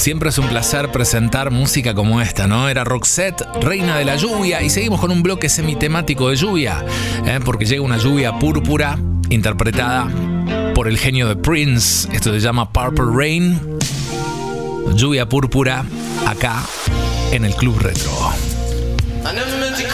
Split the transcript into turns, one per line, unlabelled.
Siempre es un placer presentar música como esta, ¿no? Era Roxette, Reina de la Lluvia, y seguimos con un bloque semitemático de lluvia, porque llega una lluvia púrpura interpretada por el genio de Prince. Esto se llama Purple Rain. Lluvia púrpura acá en el Club Retro.
I never meant to